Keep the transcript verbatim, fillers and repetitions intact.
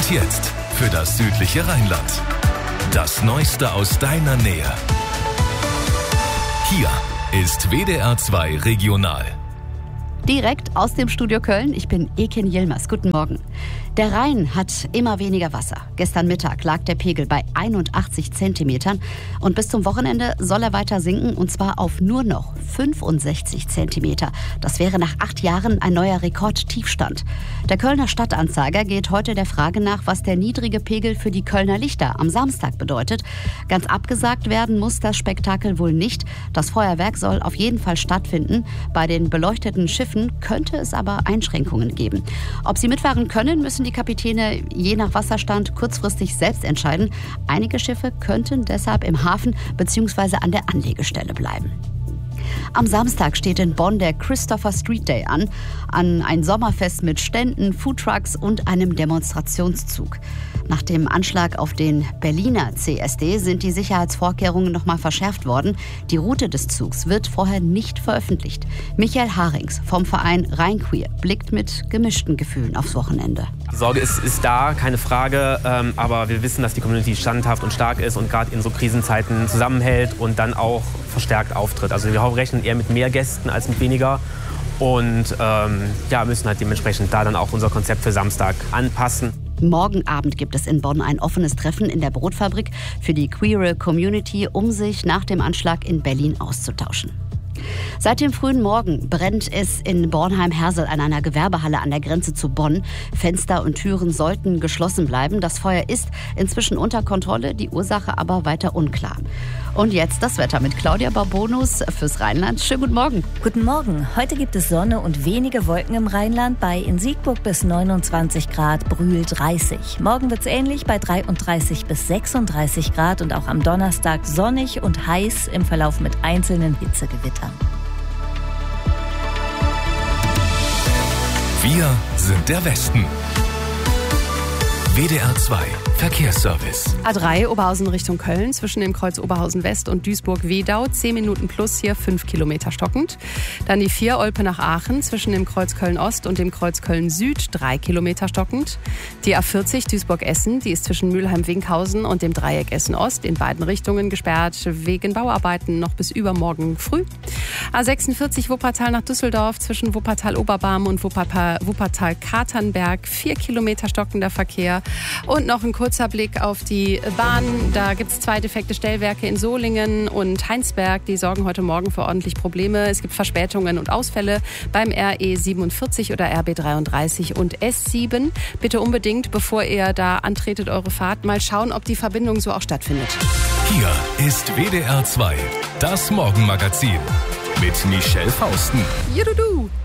Und jetzt für das südliche Rheinland. Das Neueste aus deiner Nähe. Hier ist W D R zwei Regional. Direkt aus dem Studio Köln, ich bin Eken Yilmaz. Guten Morgen. Der Rhein hat immer weniger Wasser. Gestern Mittag lag der Pegel bei einundachtzig Zentimetern und bis zum Wochenende soll er weiter sinken und zwar auf nur noch fünfundsechzig Zentimeter. Das wäre nach acht Jahren ein neuer Rekordtiefstand. Der Kölner Stadtanzeiger geht heute der Frage nach, was der niedrige Pegel für die Kölner Lichter am Samstag bedeutet. Ganz abgesagt werden muss das Spektakel wohl nicht. Das Feuerwerk soll auf jeden Fall stattfinden. Bei den beleuchteten Schiffen könnte es aber Einschränkungen geben. Ob sie mitfahren können, müssen die Kapitäne je nach Wasserstand kurzfristig selbst entscheiden. Einige Schiffe könnten deshalb im Hafen bzw. an der Anlegestelle bleiben. Am Samstag steht in Bonn der Christopher Street Day an, an ein Sommerfest mit Ständen, Foodtrucks und einem Demonstrationszug. Nach dem Anschlag auf den Berliner C S D sind die Sicherheitsvorkehrungen nochmal verschärft worden. Die Route des Zugs wird vorher nicht veröffentlicht. Michael Harings vom Verein Rheinqueer blickt mit gemischten Gefühlen aufs Wochenende. Die Sorge ist, ist da, keine Frage, ähm, aber wir wissen, dass die Community standhaft und stark ist und gerade in so Krisenzeiten zusammenhält und dann auch verstärkt auftritt. Also wir rechnen eher mit mehr Gästen als mit weniger und ähm, ja, müssen halt dementsprechend da dann auch unser Konzept für Samstag anpassen. Morgen Abend gibt es in Bonn ein offenes Treffen in der Brotfabrik für die queere Community, um sich nach dem Anschlag in Berlin auszutauschen. Seit dem frühen Morgen brennt es in Bornheim-Hersel an einer Gewerbehalle an der Grenze zu Bonn. Fenster und Türen sollten geschlossen bleiben. Das Feuer ist inzwischen unter Kontrolle, die Ursache aber weiter unklar. Und jetzt das Wetter mit Claudia Barbonus fürs Rheinland. Schönen guten Morgen. Guten Morgen. Heute gibt es Sonne und wenige Wolken im Rheinland. Bei in Siegburg bis neunundzwanzig Grad, Brühl dreißig. Morgen wird es ähnlich bei dreiunddreißig bis sechsunddreißig Grad und auch am Donnerstag sonnig und heiß im Verlauf mit einzelnen Hitzegewittern. Wir sind der Westen. W D R zwei Verkehrsservice. A drei Oberhausen Richtung Köln zwischen dem Kreuz Oberhausen West und Duisburg-Wedau. zehn Minuten plus hier, fünf Kilometer stockend. Dann die vier Olpe nach Aachen zwischen dem Kreuz Köln-Ost und dem Kreuz Köln-Süd. drei Kilometer stockend. Die A vierzig Duisburg-Essen, die ist zwischen Mülheim-Winkhausen und dem Dreieck Essen-Ost in beiden Richtungen gesperrt. Wegen Bauarbeiten noch bis übermorgen früh. A sechsundvierzig Wuppertal nach Düsseldorf zwischen Wuppertal-Oberbarm und Wuppertal-Katernberg. vier Kilometer stockender Verkehr. Und noch ein kurzer Blick auf die Bahn. Da gibt es zwei defekte Stellwerke in Solingen und Heinsberg. Die sorgen heute Morgen für ordentlich Probleme. Es gibt Verspätungen und Ausfälle beim R E siebenundvierzig oder R B dreiunddreißig und S sieben. Bitte unbedingt, bevor ihr da antretet, eure Fahrt, mal schauen, ob die Verbindung so auch stattfindet. Hier ist W D R zwei, das Morgenmagazin mit Michelle Fausten. Jududu.